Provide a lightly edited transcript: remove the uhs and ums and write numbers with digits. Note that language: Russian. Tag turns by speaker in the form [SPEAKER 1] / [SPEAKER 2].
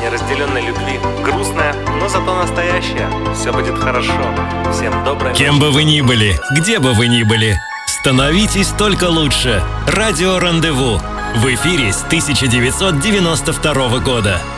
[SPEAKER 1] неразделенной любви. Грустная, но зато настоящая. Все будет хорошо. Всем доброй ночи.
[SPEAKER 2] Кем бы вы ни были, где бы вы ни были, становитесь только лучше. Радио «Рандеву» в эфире с 1992 года.